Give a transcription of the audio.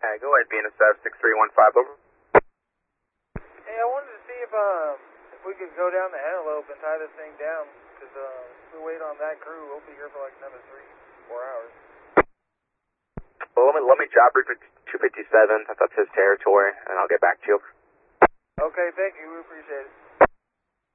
Go ahead, BNSF 6315 over. Hey, I wanted to see if we could go down the Antelope and tie this thing down, because if we wait on that crew, we'll be here for like another 3-4 hours. Well, let me job brief at 257. That's his territory, and I'll get back to you. Okay, thank you. We appreciate it.